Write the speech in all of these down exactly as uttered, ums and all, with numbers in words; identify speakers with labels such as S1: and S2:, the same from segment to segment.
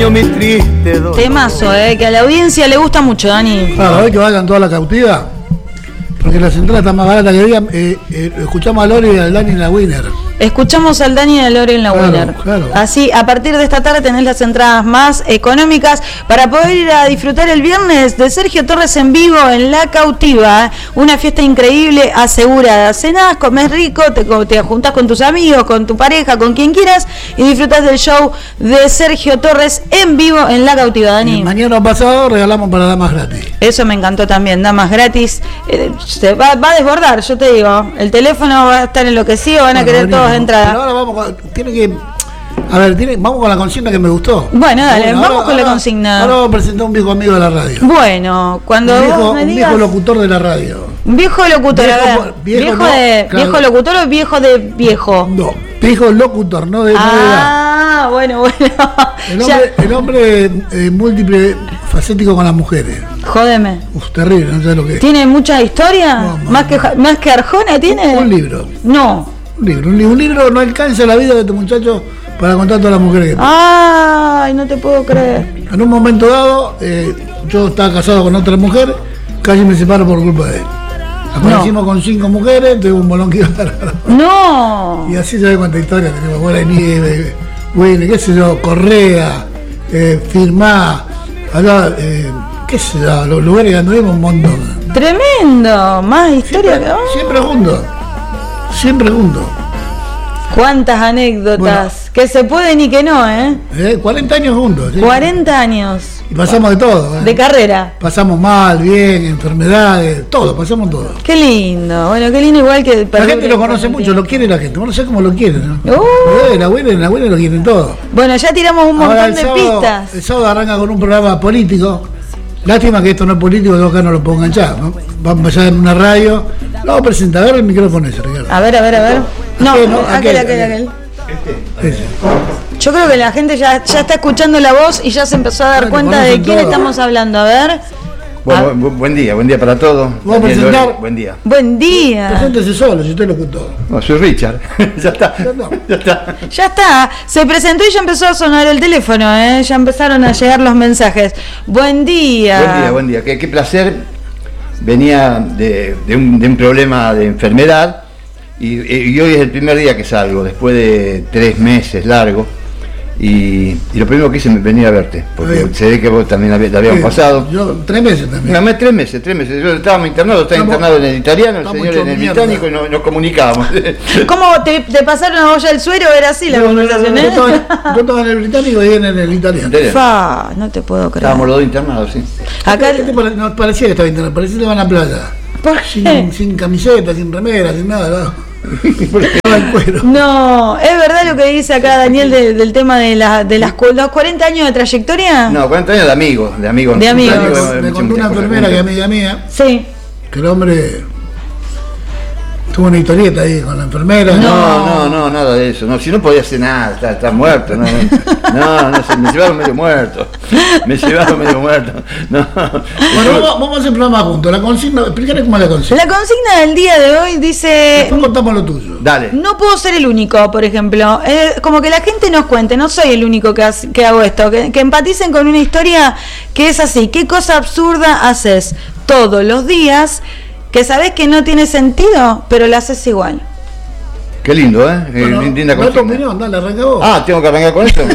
S1: extraño mi triste dolor.
S2: Temazo, eh, que a la audiencia le gusta mucho, Dani.
S3: Claro, a ver que vayan toda la cautiva. Porque las entradas están más baratas que digan. Eh, eh, escuchamos a Lori y al Dani en la Winner.
S2: Escuchamos al Dani y a Lore en la
S3: Claro,
S2: Winner.
S3: claro.
S2: Así, a partir de esta tarde tenés las entradas más económicas para poder ir a disfrutar el viernes de Sergio Torres en vivo en La Cautiva. Una fiesta increíble, asegurada. Cenás, comés rico, te, te juntás con tus amigos, con tu pareja, con quien quieras y disfrutás del show de Sergio Torres en vivo en La Cautiva, Dani.
S3: Y mañana pasado regalamos para damas gratis.
S2: Eso me encantó también, damas gratis. Eh, se va, va a desbordar, yo te digo. El teléfono va a estar enloquecido, van a
S3: Bueno,
S2: querer
S3: venimos.
S2: todos entradas.
S3: Pero ahora vamos con, tiene que, a ver, tiene, vamos con la consigna que me gustó.
S2: Bueno, dale,
S3: Bueno,
S2: vamos
S3: ahora-
S2: con la
S3: ahora-
S2: consigna.
S3: Ahora vamos a presentar a un viejo amigo de la radio.
S2: Bueno, cuando
S3: un
S2: vos
S3: viejo,
S2: me
S3: un
S2: digas...
S3: viejo locutor de la radio.
S2: Viejo locutor,
S3: Viejo
S2: a ver.
S3: por- viejo
S2: Viejo,
S3: no,
S2: de,
S3: claro.
S2: ¿Viejo locutor o viejo de viejo?
S3: No, viejo locutor, no de, no de edad.
S2: Ah, bueno, bueno.
S3: El
S2: Ya,
S3: hombre, el hombre eh, múltiple facético con las mujeres.
S2: jódeme.
S3: Uf, terrible, no sé lo que es.
S2: ¿Tiene mucha historia?
S3: No, no,
S2: ¿Más, que, ¿Más que Arjona tiene?
S3: Un libro.
S2: No.
S3: Un libro, un libro, un libro no alcanza la vida de este muchacho para contar todas las mujeres que tiene.
S2: Ay, no te puedo creer.
S3: En un momento dado, eh, yo estaba casado con otra mujer, casi me separo por culpa de él. Aparecimos con cinco mujeres, tuve un bolón que iba bárbaro.
S2: No.
S3: Y así se ve cuánta historia tenemos. Bola de nieve, Willy, qué sé yo, Correa, eh, Firmá, allá, eh, qué sé yo, los lugares que anduvimos un montón.
S2: Tremendo. Más historia que...
S3: Siempre,
S2: oh.
S3: siempre juntos. Siempre juntos.
S2: Cuántas anécdotas.
S3: Bueno.
S2: Que se pueden y que no, ¿eh?
S3: ¿Eh? cuarenta años juntos. ¿sí?
S2: cuarenta años
S3: Y pasamos de todo. ¿eh?
S2: de carrera.
S3: Pasamos mal, bien, enfermedades, todo, pasamos todo.
S2: Qué lindo. Bueno, qué lindo igual que...
S3: La gente lo conoce mucho, lo quiere la gente. Bueno, no sé cómo lo quieren, ¿no?
S2: Uh.
S3: Eh, la abuela, la abuela lo quieren todo.
S2: Bueno, ya tiramos un montón
S3: Ahora, el
S2: de
S3: sábado,
S2: pistas.
S3: el sábado arranca con un programa político. Lástima que esto no es político, yo acá no lo puedo enganchar, ¿no? Vamos a empezar en una radio. Lo vamos a presentar, a ver el micrófono ese, Ricardo.
S2: A ver, a ver, a ver. No,
S3: Aquel, ¿no?
S2: aquel,
S3: Aquel,
S2: aquel,
S3: aquel.
S2: aquel.
S3: Ese.
S2: Yo creo que la gente ya, ya está escuchando la voz y ya se empezó a dar
S3: Bueno,
S2: cuenta de
S3: conocen
S2: quién
S3: todo.
S2: estamos hablando. A ver.
S4: Bueno,
S2: Ah.
S4: bu- buen día, buen día para todos.
S3: Vamos a
S4: Daniel
S3: presentar-
S4: Lore, buen día.
S2: Buen día.
S3: Preséntese solo, si usted lo escuchó.
S4: No, soy Richard. ya está.
S3: Ya está.
S4: Ya está.
S2: Ya está. Se presentó y ya empezó a sonar el teléfono, ¿eh? Ya empezaron a llegar los mensajes. Buen día.
S4: Buen día, buen día. Qué, qué placer. Venía de, de, un, de un problema de enfermedad y, y hoy es el primer día que salgo, después de tres meses largos. Y, y lo primero que hice es venir a verte, porque
S3: Bien.
S4: se ve que vos también había- te habían
S3: Sí,
S4: pasado.
S3: Yo, tres meses también.
S4: No, tres meses, tres meses. Yo estábamos internados, estaba
S3: Estamos-
S4: internado en el italiano, el
S3: estamos
S4: señor en el
S3: hechos mierda.
S4: británico y no- nos comunicábamos.
S2: ¿Cómo te, te pasaron a vos ya el suero? Era así la
S3: Yo-
S2: conversación,
S3: yo,
S2: ¿eh?
S3: estaba, yo estaba en el británico y él en el italiano.
S2: Fa, no te puedo creer.
S4: Estábamos los dos internados, sí.
S2: Acá.
S3: ¿Qué te pare- no, parecía que estaba internado, parecía que estaba en la playa.
S2: ¿Por qué?
S3: Sin, sin camiseta, sin remera, sin nada. ¿no? Estaba en cuero.
S2: No, ¿es verdad lo que dice acá Daniel de- del tema de, la, de las, cu- los cuarenta años de trayectoria?
S4: No, cuarenta años de amigos, de amigos.
S2: De amigos.
S3: Me,
S4: hemos
S3: me
S4: hecho
S3: contó
S4: muchas
S3: una
S4: cosas
S3: enfermera que es
S4: juntos.
S3: amiga mía,
S2: Sí.
S3: que el hombre tuvo una historieta ahí con la enfermera.
S4: No, no, no, nada de eso. No, si no podía hacer nada, está, está muerto. No, no, no sé, me llevaron medio muerto. Me llevaron medio muerto. No.
S3: Bueno, vamos, vamos a hacer un programa juntos. La consigna, explícale cómo es la consigna.
S2: La consigna del día de hoy dice...
S3: Después contamos lo tuyo.
S4: Dale.
S2: No puedo ser el único, por ejemplo. Eh, como que la gente nos cuente, no soy el único que, hace- que hago esto. Que, que empaticen con una historia que es así. ¿Qué cosa absurda haces todos los días que sabes que no tiene sentido, pero la haces igual?
S4: Qué lindo, ¿eh? Eh,
S3: Bueno,
S4: linda
S3: da tu
S4: consigna.
S3: opinión, dale, arranca vos.
S4: Ah, tengo que arrancar con esto.
S2: A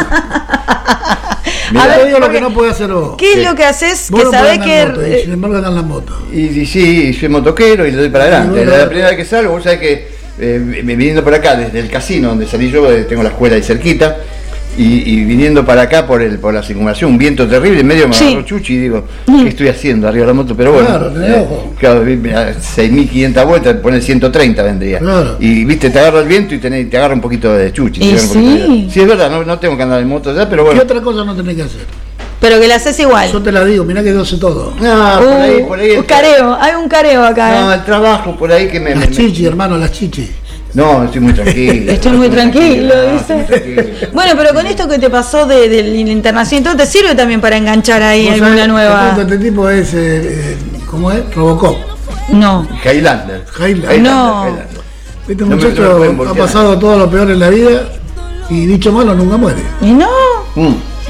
S3: Mirá,
S2: ver,
S3: te digo lo
S2: porque-
S3: que no podés hacer vos.
S2: ¿Qué es
S4: Sí.
S2: lo que haces
S3: Vos
S2: que
S3: no
S2: sabés
S3: podés andar en moto, y
S2: que...
S3: sin embargo andan en la moto.
S4: Y, y sí, soy motoquero y le doy para adelante.
S3: bueno.
S4: La, la primera vez que salgo, vos sabés que eh, viniendo por acá, desde el casino donde salí yo, eh, tengo la escuela ahí cerquita, y, y viniendo para acá por el por la circunvalación, un viento terrible, en medio me
S2: Sí.
S4: agarró Chuchi y digo, ¿qué estoy haciendo arriba de la moto? Pero bueno,
S3: Claro, tenés ojo.
S4: claro, seis mil quinientas vueltas, poner ciento treinta vendría.
S3: Claro.
S4: Y viste, te agarra el viento y tenés- te agarra un poquito de Chuchi.
S2: Y
S4: te agarra un poquito
S2: sí.
S4: de- sí, es verdad, no, no tengo que andar en moto ya, pero
S3: ¿Qué
S4: bueno.
S3: otra cosa no tenés que hacer?
S2: Pero que la haces igual.
S3: Yo te la digo, mirá que yo sé todo.
S4: No, por ahí,
S2: Uh,
S4: por ahí.
S2: un careo, hay un careo acá.
S4: No,
S2: ¿eh?
S4: el trabajo por ahí que me.
S3: Las
S4: me-
S3: chichi, hermano, las chichi.
S4: No, estoy muy tranquilo.
S2: Estoy muy tranquilo,
S4: no,
S2: dice.
S4: estoy muy tranquilo.
S2: Bueno, pero con esto que te pasó de, de la internación, y todo te sirve también para enganchar ahí
S3: Vos
S2: alguna
S3: sabés, te
S2: nueva.
S3: cuento, este tipo es, eh, eh, ¿cómo es? Robocop.
S2: No.
S4: Highlander.
S3: Highlander.
S2: No.
S4: Highlander.
S3: Este
S4: No me- no me
S3: muchacho
S4: pueden
S3: ha
S4: voltear.
S3: pasado todo lo peor en la vida y dicho malo nunca muere.
S2: ¿Y no?
S4: Mm.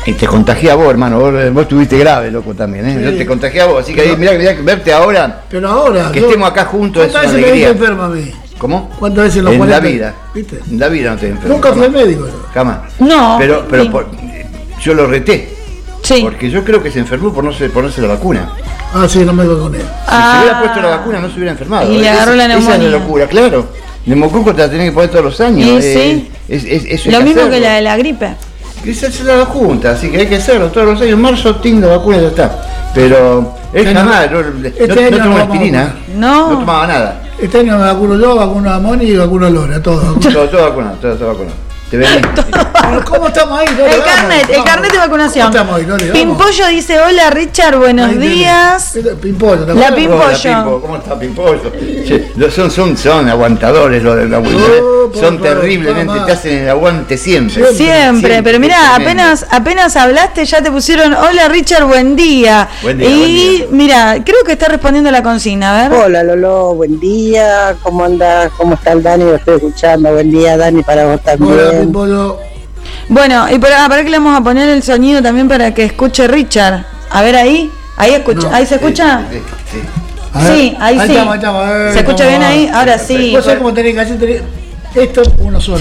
S4: Y te contagié a vos, hermano, vos, vos estuviste grave, loco, también, ¿eh? Sí. Yo te contagié a vos, así que ahí, mirá, mirá, verte ahora,
S3: pero ahora
S4: que
S3: yo,
S4: estemos acá juntos es una
S3: alegría.
S4: alegría.
S3: Enfermo a mí?
S4: ¿Cómo?
S3: ¿Cuántas veces lo
S4: En
S3: cuarenta?
S4: la vida.
S3: ¿Viste?
S4: En la vida no te enfermo.
S3: Nunca fui al médico.
S4: Jamás.
S2: No.
S4: Pero, pero
S2: sí.
S4: por, yo lo reté.
S2: Sí.
S4: Porque yo creo que se enfermó por no se, ponerse la vacuna.
S3: Ah, sí, no me vacuné.
S4: Si
S2: Ah.
S4: se hubiera puesto la vacuna no se hubiera enfermado.
S2: Y le agarró
S4: es,
S2: la
S4: esa es
S2: neumonía.
S4: la locura, claro. Neumococo te la tenés que poner todos los años.
S2: Y
S4: eh,
S2: sí.
S4: Es, es, eso
S2: Lo
S4: hay
S2: mismo
S4: hacerlo.
S2: que la de la gripe.
S4: Que se hace la junta, así que hay que hacerlo todos los años. En marzo, tingo, vacuna, ya está. Pero es
S3: Este
S4: jamás,
S3: año-
S4: no,
S3: este
S4: no,
S3: año
S4: no
S3: no
S4: tomo
S3: vamos a
S4: aspirina,
S3: vacunar.
S2: No.
S4: no tomaba nada.
S3: Este año me vacuno yo, vacuno a Moni y vacuno a Lore, a todos.
S4: Todo, todo vacunado, todo, todo vacunado. Te venís.
S3: ¿Cómo estamos ahí, Lore?
S2: El
S3: Vamos,
S2: carnet, el
S3: vamos.
S2: carnet de vacunación.
S3: ¿Cómo estamos ahí, Lore? Vamos.
S2: Pimpollo dice, hola Richard, buenos
S3: Ahí tenés.
S2: días.
S3: Pimpollo, ¿te
S2: La
S3: acuerdas?
S2: Pim-
S4: Hola,
S2: Pimpollo.
S4: Pimpo, ¿cómo está Pimpollo? Che, lo- son, son, son aguantadores los de la abuela.
S3: Oh, por
S4: son
S3: favor,
S4: terriblemente,
S3: mamá.
S4: te hacen el aguante siempre.
S3: Siempre,
S2: Siempre, pero mirá,
S4: es tremendo.
S2: apenas apenas hablaste ya te pusieron, hola Richard, buen día.
S4: Buen día,
S2: y
S4: buen
S2: mira, creo que está respondiendo la consigna, a ver.
S1: Hola Lolo, buen día, ¿cómo andas? ¿Cómo está el Dani? Lo estoy escuchando, buen día Dani, para vos
S3: Hola,
S1: también.
S3: Pimpollo.
S2: Bueno, y para, para que le vamos a poner el sonido también para que escuche Richard. A ver ahí, ahí escucha,
S3: No,
S2: ahí se escucha.
S4: Sí, sí, sí.
S3: A ver,
S2: Sí, ahí sí.
S3: Estamos, ahí estamos, eh,
S2: ¿Se escucha
S3: ¿cómo
S2: bien
S3: va?
S2: ahí? Ahora sí.
S3: Vos sabés
S2: Por-
S3: cómo tenés que hacer, tenés- esto uno solo.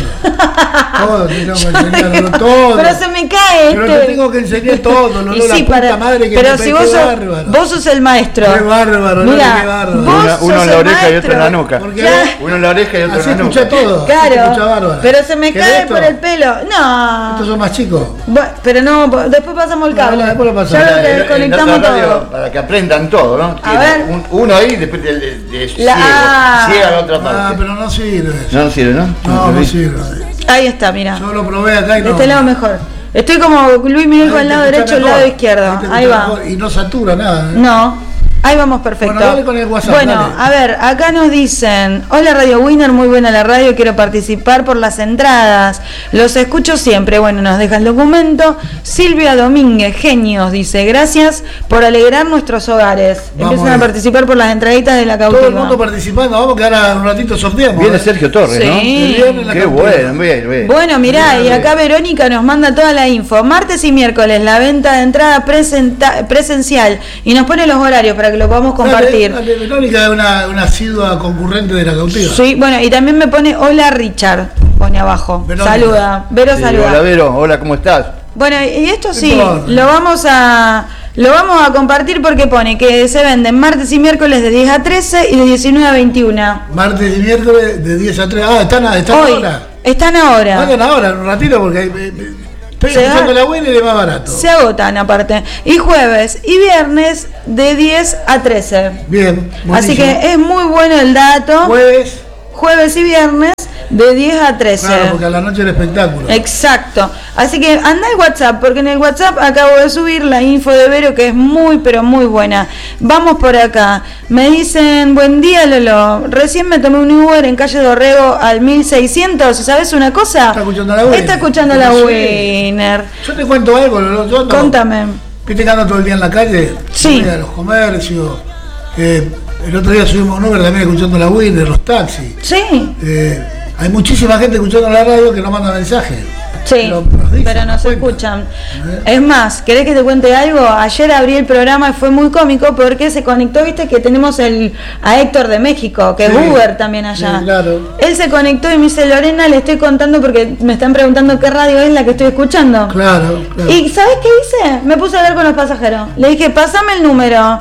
S3: Todo, tengo que enseñarlo todo.
S2: Pero se me cae
S3: Pero
S2: este.
S3: te tengo que enseñar todo, no,
S2: Y
S3: no, la
S2: sí,
S3: puta
S2: para-
S3: madre que
S2: pero
S3: me
S2: si
S3: qué
S2: vos sos,
S3: bárbaro.
S2: vos sos el maestro.
S3: Qué bárbaro,
S2: Mirá,
S3: Lore, qué bárbaro.
S2: vos
S4: Uno, uno
S2: sos
S4: en la
S2: el
S4: oreja y otro en la
S2: maestro.
S4: nuca.
S3: Porque
S2: Claro.
S4: Uno en la oreja y otro
S3: así
S4: en la
S3: escucha
S4: nuca.
S3: todo. así escucha
S2: Claro,
S3: bárbaro.
S2: pero se me
S3: ¿Querés
S2: cae
S3: esto?
S2: por el pelo. No.
S3: Estos son más chicos.
S2: Bueno, pero no, después pasamos el cable.
S3: No, después lo pasamos.
S2: Ya lo
S4: En- en- en
S2: desconectamos
S4: otra radio,
S2: todo.
S4: para que aprendan todo, ¿no? Tiene
S2: ver.
S4: un- uno ahí, después de, de, de ciego,
S2: ah.
S4: ciega la otra parte.
S3: Ah, pero no sirve.
S4: No, no sirve, ¿no?
S3: No, no sirve.
S2: Ahí está, mira.
S3: Yo lo probé acá y
S2: De
S3: no.
S2: este lado mejor. Estoy como Luis Miguel con el lado derecho, el lado izquierdo.
S3: te
S2: Ahí
S3: escucha
S2: va.
S3: mejor. Y no satura nada. ¿eh?
S2: No. Ahí vamos, perfecto.
S3: Bueno, dale con el WhatsApp,
S2: Bueno,
S3: dale.
S2: a ver, acá nos dicen, hola Radio Winner, muy buena la radio, quiero participar por las entradas. Los escucho siempre. Bueno, nos deja el documento. Silvia Domínguez, genios, dice, gracias por alegrar nuestros hogares.
S3: Vamos
S2: Empiezan
S3: a
S2: a
S3: ver.
S2: participar por las entraditas de la cautiva.
S3: Todo el mundo participando, vamos que ahora un ratito sorteamos.
S4: Viene
S3: ¿eh?
S4: Sergio Torres,
S2: Sí.
S4: ¿no?
S3: El viernes la
S4: Qué
S3: cautiva.
S4: bueno, bien, bien.
S2: Bueno, mirá, y
S3: Bien,
S2: acá Verónica nos manda toda la info. Martes y miércoles la venta de entrada presenta- presencial y nos pone los horarios para que lo podamos compartir.
S3: Dale, dale, Verónica es una, una asidua concurrente de la cautiva.
S2: Sí, bueno, y también me pone hola Richard, pone abajo.
S3: Verónica.
S2: Saluda, Vero
S4: Sí,
S2: saluda.
S4: hola, Vero, hola, ¿cómo estás?
S2: Bueno, y esto sí,
S3: importa.
S2: lo vamos a lo vamos a compartir porque pone que se venden martes y miércoles de diez a trece y de diecinueve a veintiuno.
S3: Martes y miércoles de diez a tres. Ah, están, están
S2: Hoy,
S3: ahora.
S2: están ahora.
S3: Vayan ahora, en un ratito, porque eh, eh, estoy
S2: Se
S3: escuchando
S2: va-
S3: la buena y de más barato.
S2: Se agotan aparte. Y jueves y viernes de diez a trece.
S3: Bien,
S2: Así
S3: buenísimo.
S2: que es muy bueno el dato.
S3: Jueves,
S2: Jueves y viernes de diez a trece.
S3: claro, porque a la noche el espectáculo.
S2: Exacto. Así que anda al WhatsApp, porque en el WhatsApp acabo de subir la info de Vero, que es muy, pero muy buena. Vamos por acá. Me dicen, buen día Lolo. Recién me tomé un Uber en calle Dorrego al mil seiscientos. ¿Sabes una cosa?
S3: Está escuchando la Winner.
S2: Está escuchando la
S3: Sí.
S2: Winner.
S3: Yo te cuento algo, Lolo, yo ando-
S2: Contame.
S3: ¿Viste que ando todo el día en la calle?
S2: Sí.
S3: Voy a los comercios. Eh, el otro día subimos un Uber también escuchando la Winner, los taxis.
S2: Sí,
S3: Eh, hay muchísima gente escuchando la radio que no manda mensajes.
S2: sí,
S3: Pero nos dicen,
S2: pero no
S3: nos
S2: se
S3: cuentan.
S2: escuchan.
S3: ¿Eh?
S2: Es más, ¿querés que te cuente algo? Ayer abrí el programa y fue muy cómico porque se conectó, viste que tenemos el a Héctor de México, que
S3: Sí,
S2: es Uber también allá.
S3: sí, claro.
S2: Él se conectó y me dice, Lorena, le estoy contando porque me están preguntando qué radio es la que estoy escuchando.
S3: Claro, claro.
S2: ¿Y sabes qué hice? Me puse a hablar con los pasajeros. Le dije, pásame el número.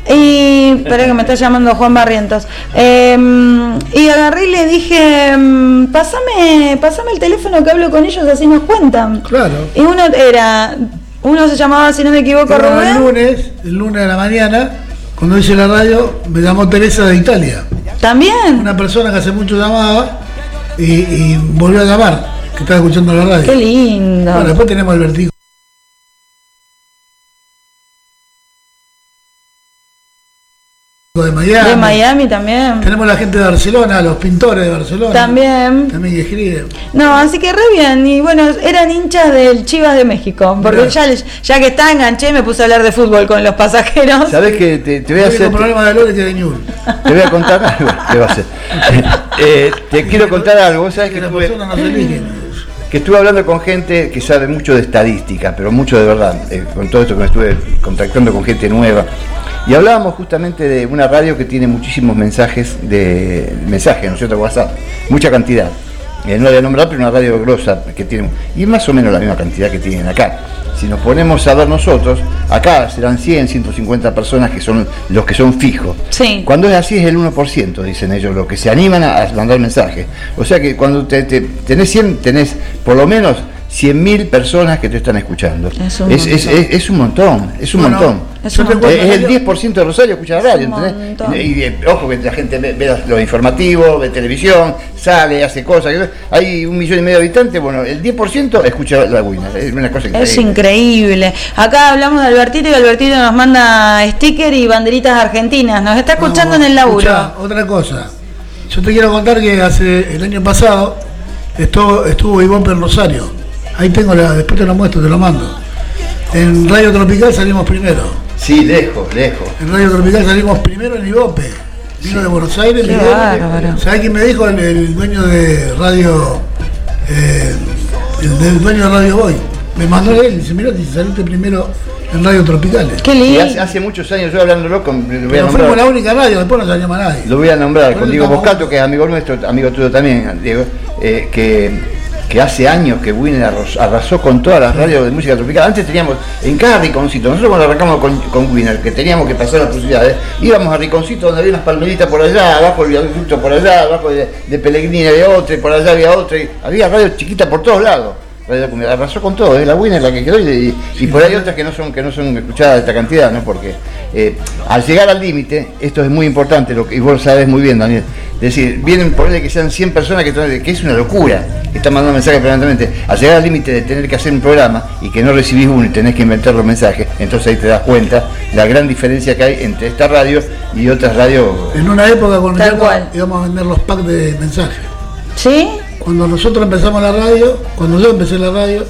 S2: Y. Espera que me está llamando Juan Barrientos. Eh, y agarré y le dije, mm, pásame, pásame el teléfono que hablo con ellos, así nos cuentan.
S3: Claro.
S2: Y uno era. Uno se llamaba, si no me equivoco,
S3: Pero el
S2: Rubén.
S3: lunes, el lunes de la mañana, cuando hice la radio, me llamó Teresa de Italia.
S2: También.
S3: Una persona que hace mucho llamaba y, y volvió a llamar, que estaba escuchando la radio.
S2: Qué lindo.
S3: Bueno, después tenemos el vertigo de Miami.
S2: De Miami también.
S3: Tenemos la gente de Barcelona, los pintores de Barcelona.
S2: También.
S3: También que escriben.
S2: No, así que re bien. Y bueno, eran hinchas del Chivas de México. Porque
S3: Mirá.
S2: ya, ya que está enganché, me puse a hablar de fútbol con los pasajeros.
S4: ¿Sabés que te, te voy a
S3: El único
S4: hacer?
S3: problema de Lore que de Ñul.
S4: Te voy a contar algo. ¿Qué va a hacer? Eh, te quiero contar algo. ¿Vos sabés
S3: Que
S4: que
S3: las
S4: tuve-
S3: personas no se eligen.
S4: ¿Qué que estuve hablando con gente que sabe mucho de estadística, pero mucho de verdad, eh, con todo esto que me estuve contactando con gente nueva. Y hablábamos justamente de una radio que tiene muchísimos mensajes, de mensajes, ¿no es cierto? WhatsApp, mucha cantidad. Eh, no la voy a nombrar, pero una radio grosa que tiene, y más o menos la misma cantidad que tienen acá. Si nos ponemos a ver nosotros, acá serán cien, ciento cincuenta personas que son los que son fijos.
S2: Sí.
S4: Cuando es así es el uno por ciento, dicen ellos, los que se animan a mandar mensajes. O sea que cuando te, te, tenés cien, tenés por lo menos cien mil personas que te están escuchando.
S2: Es un,
S4: es, es, es, es un montón, es un
S3: bueno,
S4: montón.
S2: Es, un
S4: es,
S2: montón.
S4: es el diez por ciento de Rosario escucha la radio,
S2: Es
S4: ¿entendés? Y, y, ojo que la gente ve, ve lo informativo, ve televisión, sale, hace cosas. Hay un millón y medio de habitantes, bueno, el diez por ciento escucha la Winner. Es una cosa increíble.
S2: Es increíble. Acá hablamos de Albertito y Albertito nos manda sticker y banderitas argentinas. Nos está escuchando no, en el laburo.
S3: Escuchá, otra cosa. Yo te quiero contar que hace el año pasado estuvo, estuvo Ivonne en Rosario. Ahí tengo la, después te lo muestro, te lo mando. En Radio Tropical salimos primero.
S4: Sí, lejos, lejos.
S3: En Radio Tropical salimos primero en Ibope. Vino sí. de Buenos Aires.
S2: Qué bárbaro.
S3: ¿Sabés quién me dijo? El, el dueño de Radio, eh, el, el dueño de Radio Boy. Me mandó él y dice, mirá, si saliste primero en Radio Tropicales.
S2: Qué lindo.
S4: Hace, hace muchos años, yo hablándolo con... Lo voy a
S3: Pero fuimos la única radio, después no salió más nadie.
S4: Lo voy a nombrar
S3: Por
S4: con Diego Boscato, que es amigo nuestro, amigo tuyo también, Diego, eh, que... que hace años que Winner arrasó con todas las radios de música tropical. Antes teníamos en cada rinconcito, nosotros cuando arrancamos con, con Winner, que teníamos que pasar las posibilidades, íbamos a rinconcito donde había unas palmeritas por allá, abajo el viaducto por allá, abajo de, de Pellegrini había otra, y por allá había otra, y había radios chiquitas por todos lados. Arrasó con todo, es la Winner la que quedó, y, y, y por ahí otras que no son que no son escuchadas de esta cantidad, ¿no? Porque eh, al llegar al límite, esto es muy importante, lo que, y vos lo sabés muy bien, Daniel, es decir, vienen por él que sean cien personas, que, que es una locura, que están mandando mensajes permanentemente. Al llegar al límite de tener que hacer un programa y que no recibís uno y tenés que inventar los mensajes, entonces ahí te das cuenta la gran diferencia que hay entre esta radio y otras radios.
S3: En una época cuando íbamos a vender los packs de mensajes.
S2: ¿Sí?
S3: Cuando nosotros empezamos la radio, cuando yo empecé la radio,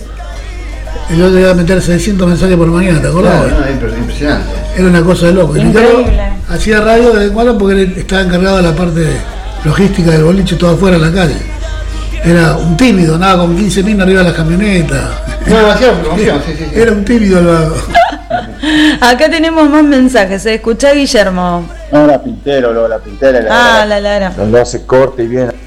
S3: yo llegué a meter seiscientos mensajes por mañana, ¿te acordás?
S4: Claro, no, impresionante.
S3: Era una cosa de loco.
S2: Increíble.
S3: Hacía radio de vez en cuando porque él estaba encargado de la parte logística del boliche, todo afuera en la calle. Era un tímido, nada con quince mil arriba de las camionetas.
S4: No, hacía promoción, sí, sí, sí.
S3: Era un tímido el vago.
S2: Acá tenemos más mensajes, se escucha Guillermo.
S5: No, la Pintero, luego la Pintera. La
S2: ah, la Lara.
S5: Donde hace corte y bien.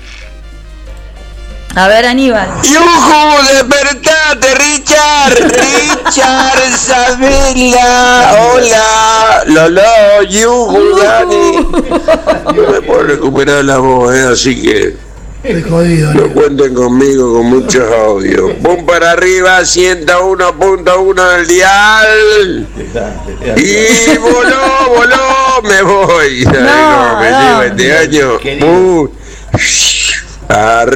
S2: A ver, Aníbal.
S6: ¡Yujú! ¡Despertate, Richard! ¡Richard Sabela! ¡Hola! ¡Lolo! ¡Yujú, Dani! Yo me puedo recuperar la voz, ¿eh? Así que...
S3: Qué jodido,
S6: no cuenten conmigo con muchos audios. ¡Pum para arriba! ciento uno punto uno del dial. Y voló, voló, me voy.
S2: No,
S6: no, me
S2: no.
S6: llevo este año. Uh, ar